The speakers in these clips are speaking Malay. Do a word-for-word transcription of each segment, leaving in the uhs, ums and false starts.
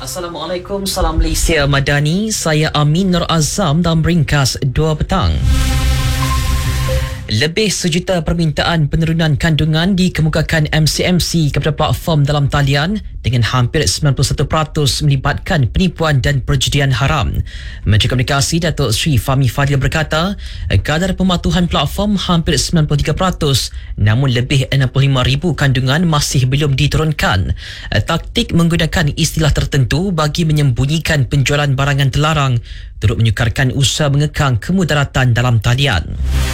Assalamualaikum, salam Malaysia Madani. Saya Amin Nur Azam dalam ringkas dua petang. Lebih sejuta permintaan penurunan kandungan dikemukakan M C M C kepada platform dalam talian dengan hampir sembilan puluh satu peratus melibatkan penipuan dan perjudian haram. Menteri Komunikasi Datuk Seri Fahmi Fadil berkata, kadar pematuhan platform hampir sembilan puluh tiga peratus, namun lebih enam puluh lima ribu kandungan masih belum diturunkan. Taktik menggunakan istilah tertentu bagi menyembunyikan penjualan barangan terlarang turut menyukarkan usaha mengekang kemudaratan dalam talian.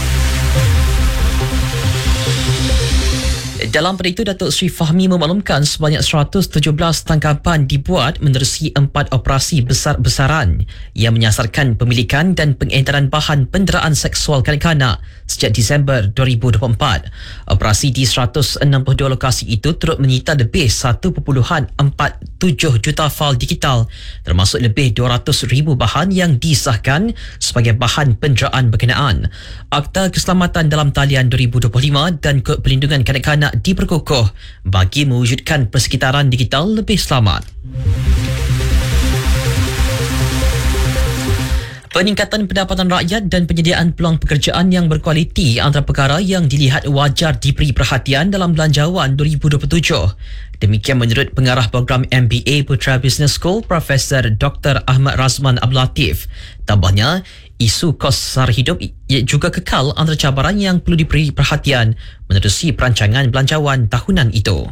Dalam pada itu, Datuk Seri Fahmi memaklumkan sebanyak seratus tujuh belas tangkapan dibuat menerusi empat operasi besar-besaran yang menyasarkan pemilikan dan pengedaran bahan penderaan seksual kanak-kanak sejak Disember dua ribu dua puluh empat. Operasi di seratus enam puluh dua lokasi itu turut menyita lebih satu perpuluhan empat tujuh juta fail digital, termasuk lebih dua ratus ribu bahan yang disahkan sebagai bahan penderaan berkenaan. Akta Keselamatan dalam Talian dua ribu dua puluh lima dan Kod Perlindungan Kanak-kanak diperkukuh bagi mewujudkan persekitaran digital lebih selamat. Peningkatan pendapatan rakyat dan penyediaan peluang pekerjaan yang berkualiti antara perkara yang dilihat wajar diberi perhatian dalam Belanjawan dua ribu dua puluh tujuh. Demikian menurut pengarah program M B A Putra Business School, Profesor Doktor Ahmad Razman Abdul Latif. Tambahnya, isu kos sara hidup juga kekal antara cabaran yang perlu diberi perhatian menerusi perancangan belanjawan tahunan itu.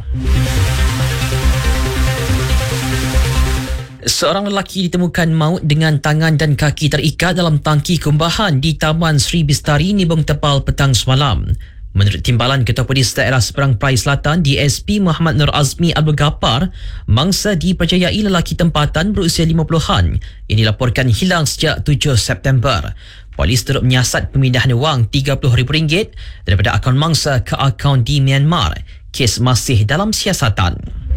Seorang lelaki ditemukan maut dengan tangan dan kaki terikat dalam tangki kumbahan di Taman Sri Bistari, Nibong Tepal petang semalam. Menurut Timbalan Ketua Polis Daerah Seberang Perai Selatan D S P Muhammad Nur Azmi Abdul Ghaffar, mangsa dipercayai lelaki tempatan berusia lima puluhan yang dilaporkan hilang sejak tujuh September. Polis turut menyiasat pemindahan wang tiga puluh ribu ringgit daripada akaun mangsa ke akaun di Myanmar. Kes masih dalam siasatan.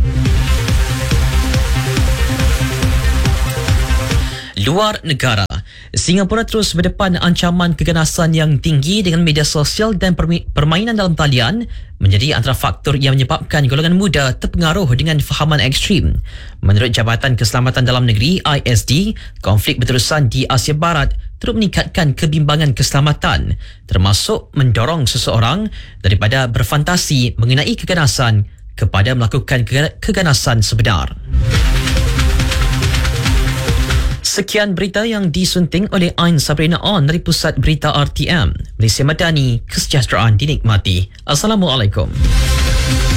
Luar negara, Singapura terus berdepan ancaman keganasan yang tinggi dengan media sosial dan permainan dalam talian menjadi antara faktor yang menyebabkan golongan muda terpengaruh dengan fahaman ekstrim. Menurut Jabatan Keselamatan Dalam Negeri I S D, konflik berterusan di Asia Barat turut meningkatkan kebimbangan keselamatan, termasuk mendorong seseorang daripada berfantasi mengenai keganasan kepada melakukan keganasan sebenar. Sekian berita yang disunting oleh Ain Sabrina On dari Pusat Berita R T M. Malaysia Madani, kesejahteraan dinikmati. Assalamualaikum.